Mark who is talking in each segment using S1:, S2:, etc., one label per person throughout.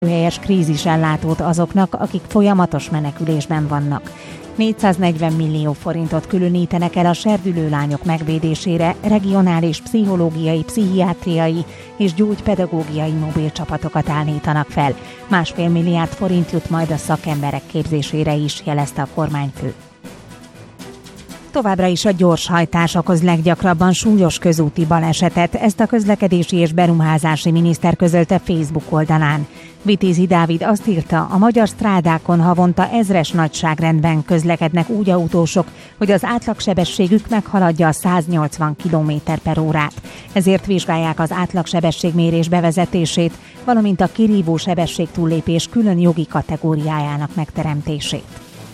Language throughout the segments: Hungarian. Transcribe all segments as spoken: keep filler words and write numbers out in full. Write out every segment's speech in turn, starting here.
S1: helyes krízisellátót azoknak, akik folyamatos menekülésben vannak. négyszáznegyven millió forintot különítenek el a serdülő lányok megvédésére, regionális pszichológiai, pszichiátriai és gyógypedagógiai mobil csapatokat állítanak fel. Másfél milliárd forint jut majd a szakemberek képzésére is, jelezte a kormányfő. Továbbra is a gyorshajtás okoz leggyakrabban súlyos közúti balesetet, ezt a közlekedési és beruházási miniszter közölte Facebook oldalán. Vitézi Dávid azt írta, a magyar strádákon havonta ezres nagyságrendben közlekednek úgy autósok, hogy az átlagsebességük meghaladja a száznyolcvan kilométer per órát. Ezért vizsgálják az átlagsebességmérés bevezetését, valamint a kirívó sebességtúllépés külön jogi kategóriájának megteremtését.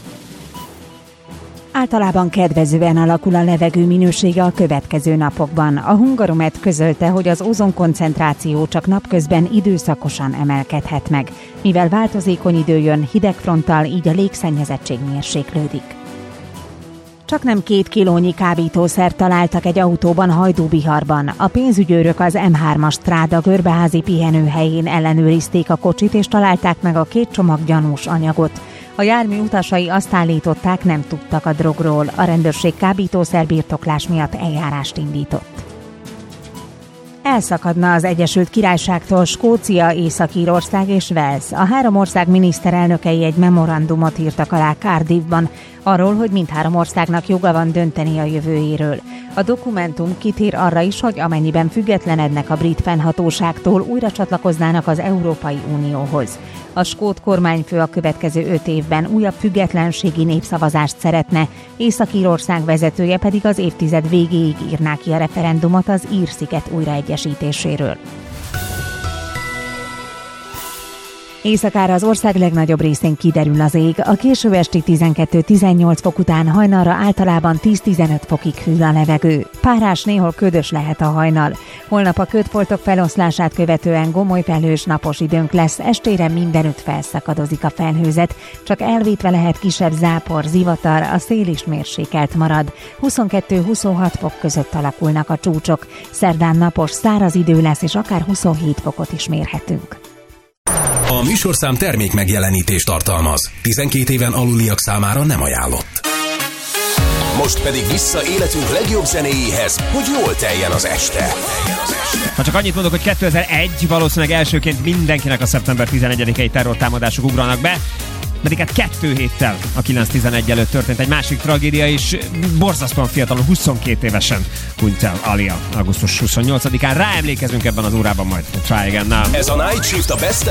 S1: Általában kedvezően alakul a levegő minősége a következő napokban. A Hungaromet közölte, hogy az ózonkoncentráció csak napközben időszakosan emelkedhet meg. Mivel változékony idő jön, hidegfronttal, így a légszennyezettség mérséklődik. Csaknem két kilónyi kábítószert találtak egy autóban Hajdúbiharban. A pénzügyőrök az em hármas stráda görbeházi pihenőhelyén ellenőrizték a kocsit, és találták meg a két csomag gyanús anyagot. A jármű utasai azt állították, nem tudtak a drogról. A rendőrség kábítószerbirtoklás miatt eljárást indított. Elszakadna az Egyesült Királyságtól Skócia, Észak-Írország és Wales. A három ország miniszterelnökei egy memorandumot írtak alá Cardiffban, arról, hogy mindhárom országnak joga van dönteni a jövőjéről. A dokumentum kitér arra is, hogy amennyiben függetlenednek a brit fennhatóságtól, újra csatlakoznának az Európai Unióhoz. A skót kormányfő a következő öt évben újabb függetlenségi népszavazást szeretne, Észak-Írország vezetője pedig az évtized végéig írná ki a referendumot az Ír-sziget újraegyesítéséről. Éjszakára az ország legnagyobb részén kiderül az ég, a késő esti tizenkettő-tizennyolc fok után hajnalra általában tíz-tizenöt fokig hűl a levegő. Párás, néhol ködös lehet a hajnal. Holnap a ködfoltok feloszlását követően gomoly felhős napos időnk lesz, estére mindenütt felszakadozik a felhőzet, csak elvétve lehet kisebb zápor, zivatar, a szél is mérsékelt marad. huszonkettő-huszonhat fok között alakulnak a csúcsok. Szerdán napos, száraz idő lesz, és akár huszonhét fokot is mérhetünk.
S2: A műsorszám termék megjelenítést tartalmaz. tizenkét éven aluliak számára nem ajánlott. Most pedig vissza életünk legjobb zenéjéhez, hogy jól teljen az este.
S3: Ha csak annyit mondok, hogy kétezer-egy valószínűleg elsőként mindenkinek a szeptember tizenegyedikei terrortámadások ugranak be, pedig hát kettő héttel a kilenc tizenegy előtt történt egy másik tragédia, és borzasztóan fiatalon, huszonkét évesen hunyt el Alia augusztus huszonnyolcadikán. Ráemlékezünk ebben az órában majd. Try Again Now.
S2: Ez a Night Shift a Best